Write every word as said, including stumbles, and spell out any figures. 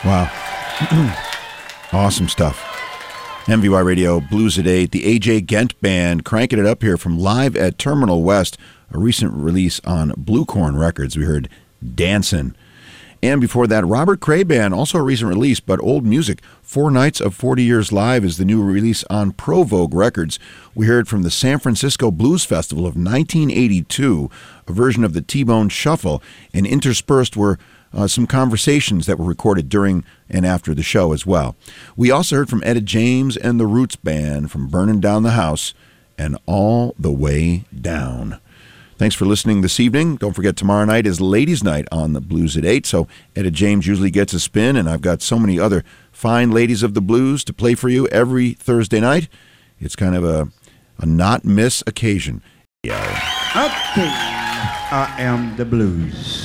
Wow. Awesome stuff. M V Y Radio, Blues at eight, the A J Gent Band, cranking it up here from Live at Terminal West, a recent release on Bluecorn Records. We heard Dancin'. And before that, Robert Cray Band, also a recent release, but old music. Four Nights of forty Years Live is the new release on Provogue Records. We heard from the San Francisco Blues Festival of nineteen eighty-two, a version of the T-Bone Shuffle, and interspersed were uh, some conversations that were recorded during and after the show as well. We also heard from Etta James and the Roots Band from Burning Down the House and All the Way Down. Thanks for listening this evening. Don't forget, tomorrow night is Ladies' Night on the Blues at eight, so Etta James usually gets a spin, and I've got so many other fine ladies of the blues to play for you every Thursday night. It's kind of a, a not-miss occasion. Okay, I am the blues.